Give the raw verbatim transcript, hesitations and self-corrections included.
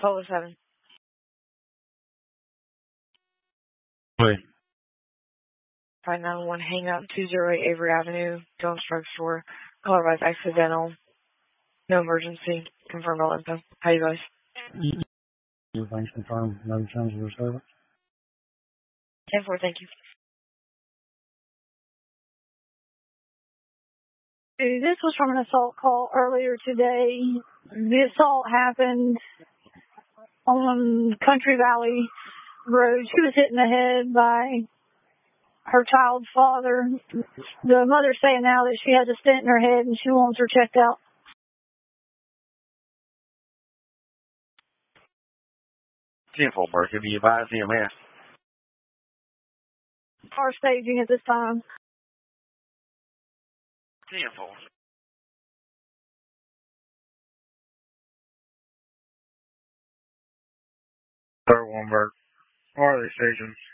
twelve oh seven. Wait. five nine one hang up, two oh eight Avery Avenue, Jones Drugstore. Otherwise accidental. No emergency. Confirm all info. How you guys? Everything's confirmed. No change of disturbance. ten four, thank you. This was from an assault call earlier today. The assault happened on Country Valley Road. She was hit in the head by her child's father. The mother's saying now that she has a stent in her head and she wants her checked out. ten four, Berkeley, be advised E M S. Car staging at this time. ten four. Third one, Bert. Where are they stations?